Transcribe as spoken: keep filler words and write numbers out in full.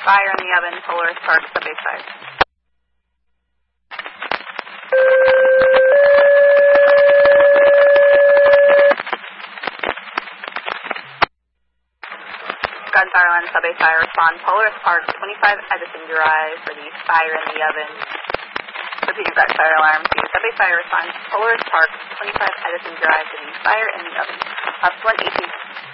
Fire in the oven, Polaris Park, Subway Fire. Gunfire one, Subway Fire, respond. Polaris Park, twenty-five Edison Drive for the fire in the oven. Repeating back fire alarm to Subway Fire, respond. Polaris Park, twenty-five Edison Drive for the fire in the oven. Up one eighteen.